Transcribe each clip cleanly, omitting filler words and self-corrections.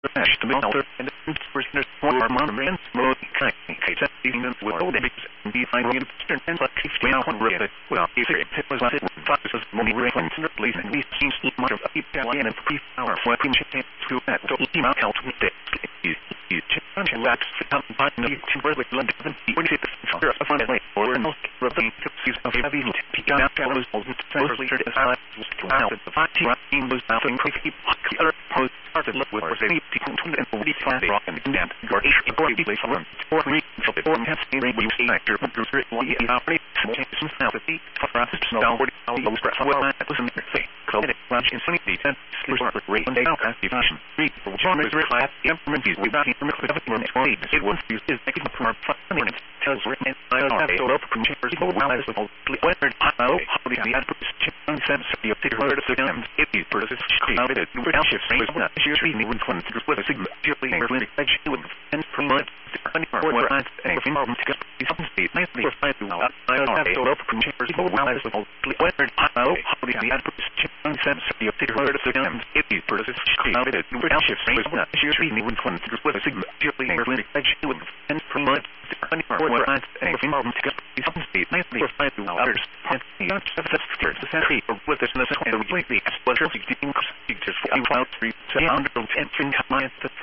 Ash to Melter and the prisoners for Monoran, Mode, Kai, even the world, and be finding Eastern and like 50 out on Reddit. Well, if it was like it, foxes, money reference, and please, and we seems much of a Italian and pre hour for a chance to that to team out to me. You change and that's the time by the temporary London, when it is for a fun way, or an old to see of heavy pick out fellows, and fairly sure as I was to out the 5 team was out and quickly other post started look with a people and the flat rock and down or a place for me so the form has a we see actor who grew we operate some now the for us to know what those well that was in the thing called it lunch in sunny detail sleep rate and out as fashion read for John is class implement is without him it was used is making from our funny tells written I have to open from chambers while I was all weathered how the ad sense of the particular again it is produces out it without shift space not sheer treating with one with a sigma purely edge and promote and to something speed nicely for 5 to I have to open from chambers while I was all weathered how the ad sense of the particular again it is produces out it without shift space not sheer treating with one with a sigma purely edge and promote and to something speed nicely for 5 to others and not the century or with this necessary completely explorer keeping pictures for you out 3 sound and fin compliance to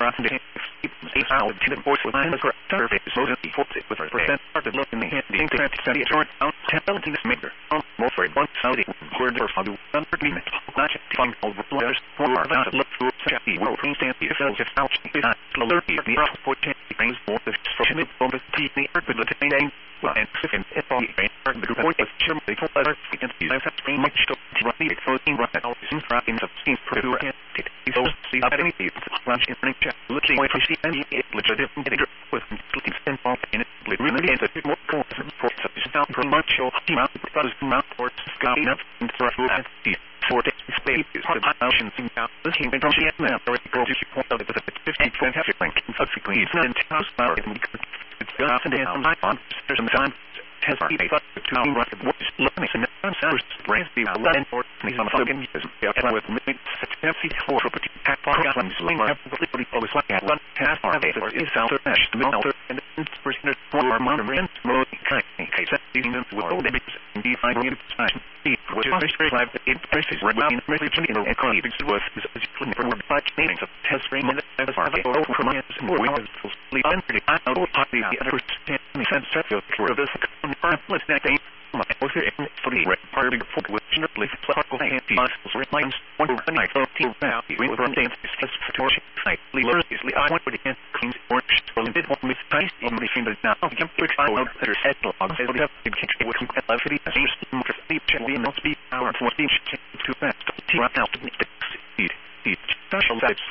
how to the voice with the surface most of the forces with percent started looking in the internet to send it short out 10 maker more for one Saudi word or how to agreement not to find all the players who are about to look through the world stand the cells of out slower the for 10 things more the social from the TV with the name and if all the group of German people are against the very much to run the 14 right now in tracking of scenes for who and it so see that any lunch in chat looking away from the legitimate with looking stand off in it really is a bit more confident for down from much or team out because not for sky enough and for for the space is the options in out the team from the now or it goes you point out that the 50% have rank subsequently it's not house power it's got to down on there's some time has been up to right of what's looking and sounds brand the land or some fucking use with me fancy for property pack problems have literally always like that one has are or is out there mesh the melter and personal for monitoring mode kind case even the world that is indeed I need to sign which is very live it prices right now in the economy is worth is clean for 5 meetings of test frame and as far as over from us more we have to sleep and I know the other sense for this let's not think my author for the red part of the foot with generally flexible anti-muscles lines one or night of two value we will run dance is torsion site leaders is I want to get clean orange for a bit more with nice on the finger now you can put out their head logs they would have to catch it with activity as you sleep we not be our for being too fast to right now to meet the special types